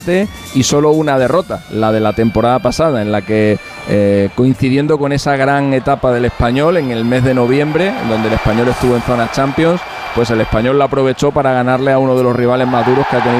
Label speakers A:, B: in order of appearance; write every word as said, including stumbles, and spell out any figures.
A: y solo una derrota, la de la temporada pasada, en la que eh, coincidiendo con esa gran etapa del Español en el mes de noviembre, en donde el Español estuvo en zona Champions, pues el Español la aprovechó para ganarle a uno de los rivales más duros que ha tenido